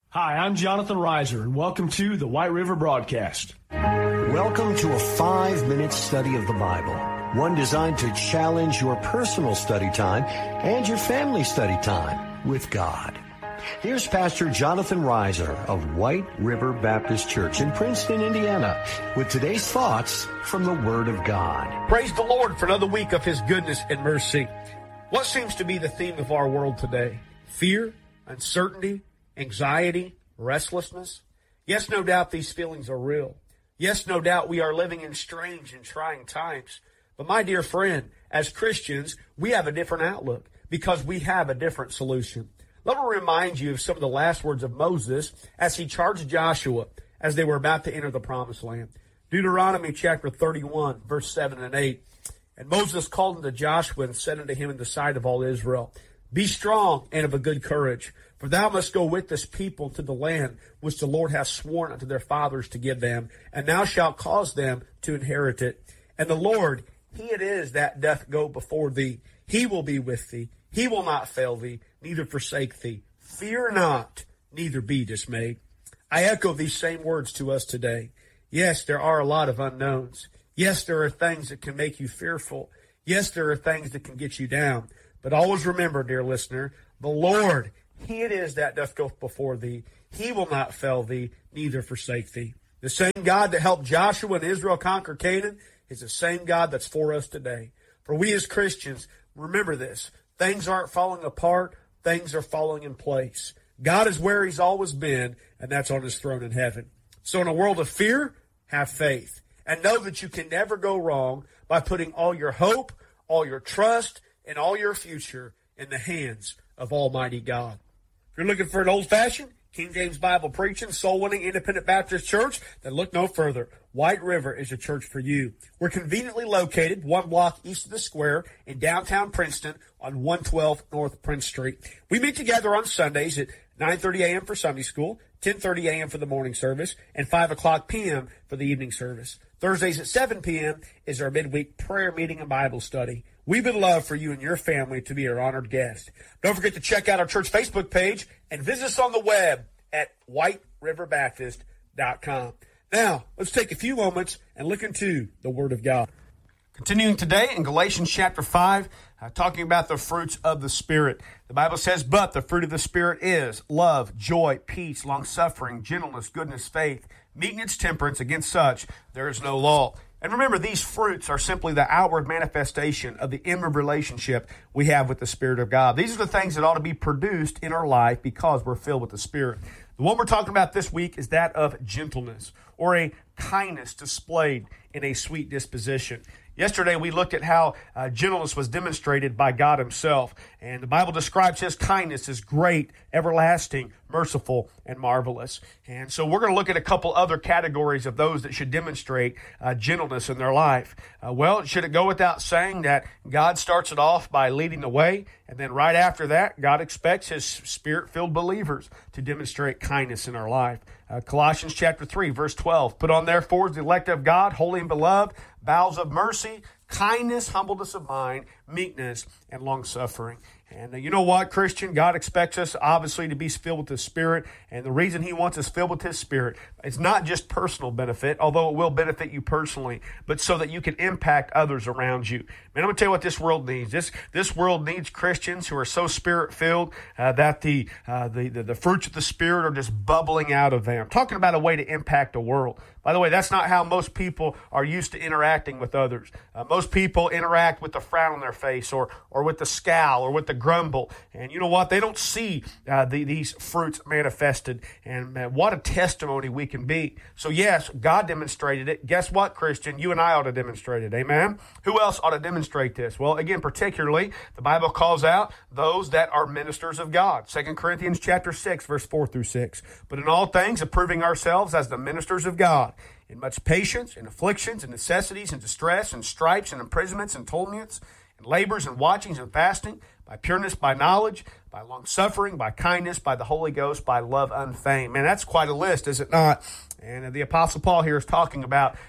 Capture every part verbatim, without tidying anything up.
Hi, I'm Jonathan Reiser, and welcome to the White River Broadcast. Welcome to a five-minute study of the Bible, one designed to challenge your personal study time and your family study time with God. Here's Pastor Jonathan Reiser of White River Baptist Church in Princeton, Indiana, with today's thoughts from the Word of God. Praise the Lord for another week of His goodness and mercy. What seems to be the theme of our world today? Fear, uncertainty, anxiety, restlessness. Yes, no doubt these feelings are real. Yes, no doubt we are living in strange and trying times. But my dear friend, as Christians, we have a different outlook because we have a different solution. Let me remind you of some of the last words of Moses as he charged Joshua as they were about to enter the promised land. Deuteronomy chapter thirty-one, verse seven and eight. And Moses called unto Joshua and said unto him in the sight of all Israel, Be strong and of a good courage, for thou must go with this people to the land which the Lord hath sworn unto their fathers to give them, and thou shalt cause them to inherit it. And the Lord, He it is that doth go before thee. He will be with thee. He will not fail thee, neither forsake thee. Fear not, neither be dismayed. I echo these same words to us today. Yes, there are a lot of unknowns. Yes, there are things that can make you fearful. Yes, there are things that can get you down. But always remember, dear listener, the Lord, He it is that doth go before thee. He will not fail thee, neither forsake thee. The same God that helped Joshua and Israel conquer Canaan is the same God that's for us today. For we as Christians, remember this. Things aren't falling apart. Things are falling in place. God is where He's always been, and that's on His throne in heaven. So in a world of fear, have faith. And know that you can never go wrong by putting all your hope, all your trust, and all your future in the hands of Almighty God. If you're looking for an old-fashioned, King James Bible preaching, soul-winning, independent Baptist church, then look no further. White River is a church for you. We're conveniently located one block east of the square in downtown Princeton on one twelve North Prince Street. We meet together on Sundays at nine thirty a.m. for Sunday school, ten thirty a.m. for the morning service, and five o'clock p.m. for the evening service. Thursdays at seven p.m. is our midweek prayer meeting and Bible study. We would love for you and your family to be our honored guest. Don't forget to check out our church Facebook page and visit us on the web at white river baptist dot com. Now, let's take a few moments and look into the Word of God. Continuing today in Galatians chapter five, uh, talking about the fruits of the Spirit. The Bible says, But the fruit of the Spirit is love, joy, peace, long-suffering, gentleness, goodness, faith, meekness, temperance. Against such there is no law. And remember, these fruits are simply the outward manifestation of the inward relationship we have with the Spirit of God. These are the things that ought to be produced in our life because we're filled with the Spirit. The one we're talking about this week is that of gentleness, or a kindness displayed in a sweet disposition. Yesterday, we looked at how uh, gentleness was demonstrated by God Himself. And the Bible describes His kindness as great, everlasting, merciful, and marvelous. And so we're going to look at a couple other categories of those that should demonstrate uh, gentleness in their life. Uh, well, should it go without saying that God starts it off by leading the way, and then right after that, God expects His Spirit-filled believers to demonstrate kindness in our life. Uh, Colossians chapter three, verse twelve, Put on therefore the elect of God, holy and beloved, bowels of mercy, kindness, humbleness of mind, meekness, and long-suffering. And uh, you know what, Christian? God expects us, obviously, to be filled with His Spirit. And the reason He wants us filled with His Spirit is not just personal benefit, although it will benefit you personally, but so that you can impact others around you. Man, I'm going to tell you what this world needs. This this world needs Christians who are so Spirit-filled uh, that the, uh, the, the, the fruits of the Spirit are just bubbling out of them. I'm talking about a way to impact the world. By the way, that's not how most people are used to interacting with others. Uh, most people interact with the frown on their face or or with the scowl or with the grumble. And you know what? They don't see uh, the, these fruits manifested. And man, what a testimony we can be. So yes, God demonstrated it. Guess what, Christian? You and I ought to demonstrate it. Amen? Who else ought to demonstrate this? Well, again, particularly, the Bible calls out those that are ministers of God. Second Corinthians chapter six, verse four through six. But in all things, approving ourselves as the ministers of God, in much patience, in afflictions, and necessities, and distress, and stripes, and imprisonments, and torments, and labors, and watchings, and fasting, by pureness, by knowledge, by long-suffering, by kindness, by the Holy Ghost, by love unfeigned. Man, that's quite a list, is it not? And the Apostle Paul here is talking about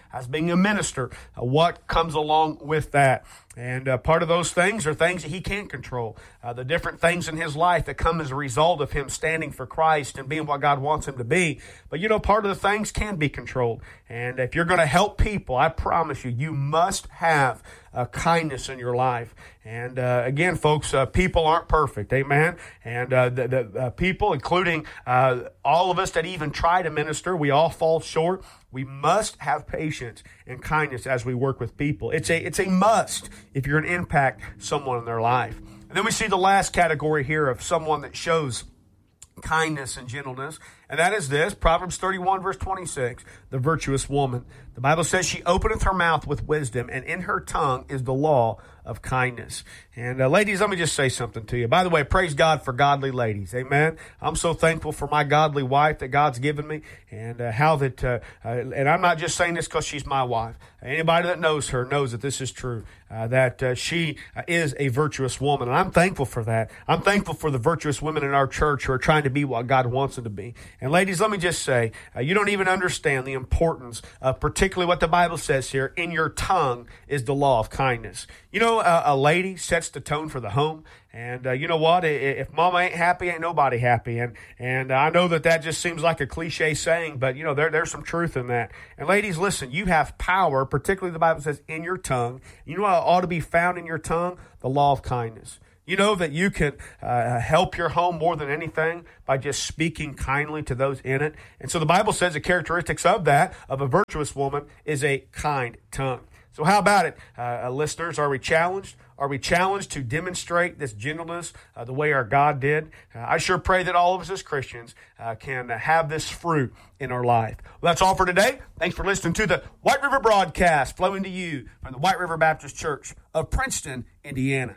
as being a minister, uh, what comes along with that. And uh, part of those things are things that he can't control. Uh, the different things in his life that come as a result of him standing for Christ and being what God wants him to be. But, you know, part of the things can be controlled. And if you're going to help people, I promise you, you must have uh, kindness in your life. And uh, again, folks, uh, people aren't perfect, amen? And uh, the, the uh, people, including uh, all of us that even try to minister, we all fall short. We must have patience and kindness as we work with people. It's a it's a must if you're going to impact someone in their life. And then we see the last category here of someone that shows kindness and gentleness, and that is this, Proverbs thirty-one, verse twenty-six, the virtuous woman. The Bible says she openeth her mouth with wisdom, and in her tongue is the law of kindness. And uh, ladies, let me just say something to you. By the way, praise God for godly ladies. Amen. I'm so thankful for my godly wife that God's given me, and uh, how that, uh, uh, and I'm not just saying this because she's my wife. Anybody that knows her knows that this is true, uh, that uh, she uh, is a virtuous woman. And I'm thankful for that. I'm thankful for the virtuous women in our church who are trying to be what God wants them to be. And ladies, let me just say, uh, you don't even understand the importance of particularly what the Bible says here, in your tongue is the law of kindness. You know, uh, a lady sets the tone for the home. And uh, you know what? If mama ain't happy, ain't nobody happy. And and I know that that just seems like a cliche saying, but you know, there there's some truth in that. And ladies, listen, you have power, particularly the Bible says, in your tongue. You know what ought to be found in your tongue? The law of kindness. You know that you can uh, help your home more than anything by just speaking kindly to those in it. And so the Bible says the characteristics of that, of a virtuous woman, is a kind tongue. So how about it, uh, listeners? Are we challenged? Are we challenged to demonstrate this gentleness uh, the way our God did? Uh, I sure pray that all of us as Christians uh, can uh, have this fruit in our life. Well, that's all for today. Thanks for listening to the White River Broadcast, flowing to you from the White River Baptist Church of Princeton, Indiana.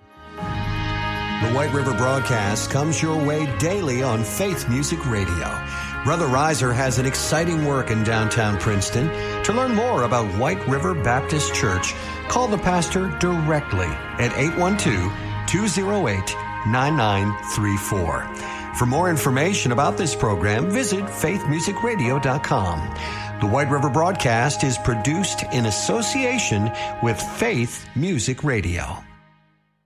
The White River Broadcast comes your way daily on Faith Music Radio. Brother Reiser has an exciting work in downtown Princeton. To learn more about White River Baptist Church, call the pastor directly at eight one two, two oh eight, nine nine three four. For more information about this program, visit faith music radio dot com. The White River Broadcast is produced in association with Faith Music Radio.